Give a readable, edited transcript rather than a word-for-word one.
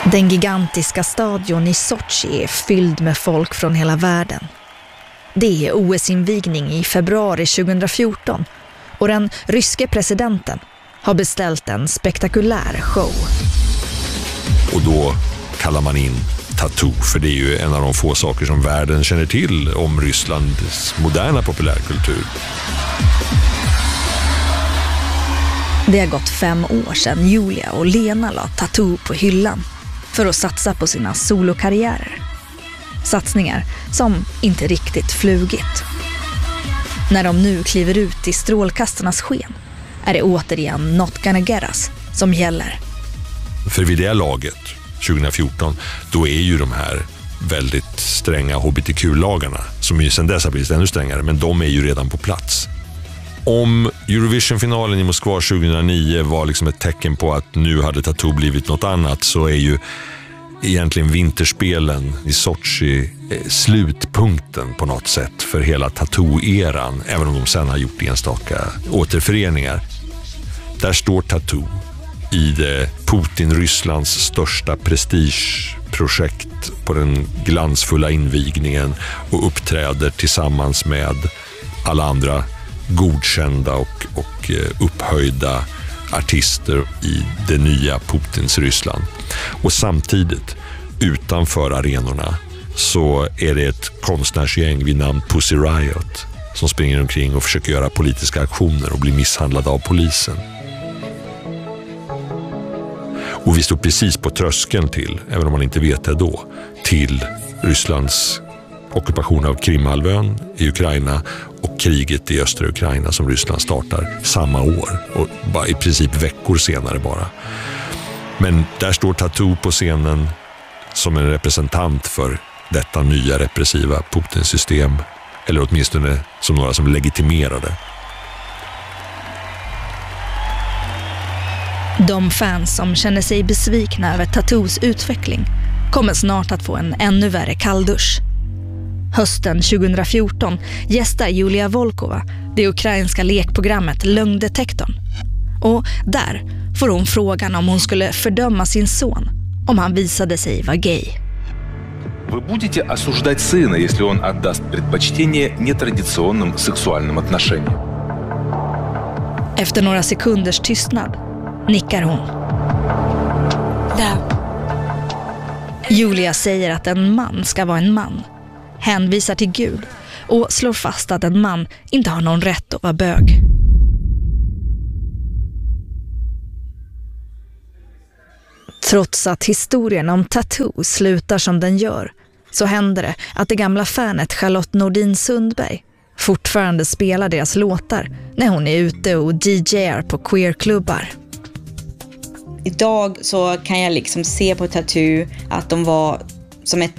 Den gigantiska stadion i Sochi är fylld med folk från hela världen. Det är OS-invigning i februari 2014 och den ryske presidenten har beställt en spektakulär show. Och då kallar man in Tatu, för det är ju en av de få saker som världen känner till om Rysslands moderna populärkultur. Det har gått 5 år sedan Julia och Lena la Tatu på hyllan för att satsa på sina solokarriärer. Satsningar som inte riktigt flugit. När de nu kliver ut i strålkastarnas sken är det återigen Not Gonna Get Us som gäller. För vid det laget, 2014, då är ju de här väldigt stränga hbtq-lagarna, som ju sedan dess har blivit ännu strängare, men de är ju redan på plats. Om Eurovision-finalen i Moskva 2009 var liksom ett tecken på att nu hade Tatu blivit något annat, så är ju egentligen vinterspelen i Sochi slutpunkten på något sätt för hela Tatu-eran, även om de sen har gjort enstaka återföreningar. Där står Tatu i det Putin-Rysslands största prestigeprojekt på den glansfulla invigningen och uppträder tillsammans med alla andra godkända och upphöjda artister i det nya Putins Ryssland. Och samtidigt, utanför arenorna, så är det ett konstnärsgäng vid namn Pussy Riot som springer omkring och försöker göra politiska aktioner och blir misshandlade av polisen. Och vi står precis på tröskeln till, även om man inte vet det då, till Rysslands ockupation av Krimhalvön i Ukraina och kriget i östra Ukraina som Ryssland startar samma år och bara i princip veckor senare bara. Men där står Tatu på scenen som en representant för detta nya repressiva Putin-system, eller åtminstone som några som legitimerade. De fans som känner sig besvikna över Tatus utveckling kommer snart att få en ännu värre kalldusch. Hösten 2014 gästar Julia Volkova det ukrainska lekprogrammet Lögndetektorn. Och där får hon frågan om hon skulle fördöma sin son om han visade sig vara gay. Вы будете осуждать сына, если он отдаст предпочтение нетрадиционным сексуальным отношениям? Efter några sekunders tystnad nickar hon. Да. Julia säger att en man ska vara en man, hänvisar till Gud och slår fast att en man inte har någon rätt att vara bög. Trots att historien om Tatu slutar som den gör, så händer det att det gamla fanet Charlotte Nordin Sundberg fortfarande spelar deras låtar när hon är ute och DJar på queerklubbar. Idag så kan jag liksom se på Tatu att de var som ett